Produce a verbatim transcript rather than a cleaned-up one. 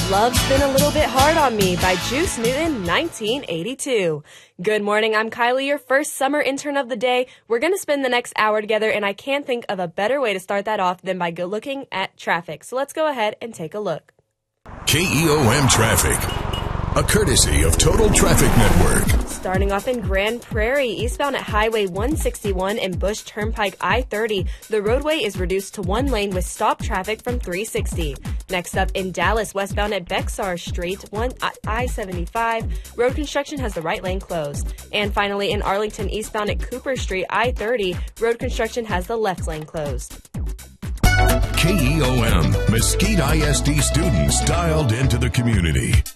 Love's Been a Little Bit Hard on Me by Juice Newton, nineteen eighty-two. Good morning, I'm Kylie, your first summer intern of the day. We're going to spend the next hour together, and I can't think of a better way to start that off than by go looking at traffic. So let's go ahead and take a look. K E O M Traffic, a courtesy of Total Traffic Network. Starting off in Grand Prairie, eastbound at Highway one sixty-one and Bush Turnpike I thirty, the roadway is reduced to one lane with stop traffic from three sixty. Next up in Dallas, westbound at Bexar Street, I seventy-five, road construction has the right lane closed. And finally in Arlington, eastbound at Cooper Street, I thirty, road construction has the left lane closed. K E O M, Mesquite I S D students dialed into the community.